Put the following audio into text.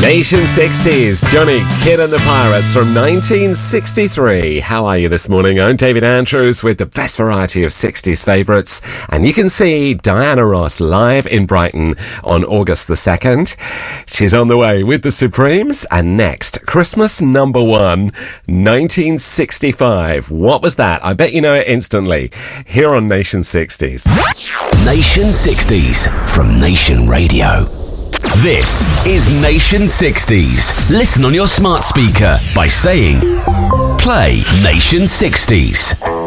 Nation 60s, Johnny Kidd and the Pirates from 1963. How are you this morning? I'm David Andrews with the best variety of 60s favourites. And you can see Diana Ross live in Brighton on August the 2nd. She's on the way with the Supremes. And next, Christmas number 1, 1965. What was that? I bet you know it instantly. Here on Nation 60s. Nation 60s from Nation Radio. This is Nation 60s. Listen on your smart speaker by saying, play Nation 60s.